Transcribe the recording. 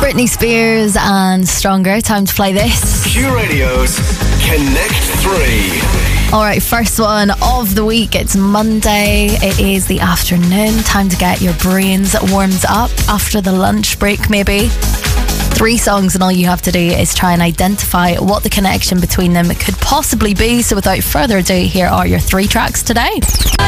Britney Spears and Stronger. Time to play this. Q Radio's Connect 3. Alright, first one of the week. It's Monday. It is the afternoon. Time to get your brains warmed up after the lunch break, maybe. 3 songs, and all you have to do is try and identify what the connection between them could possibly be. So without further ado, here are your 3 tracks today.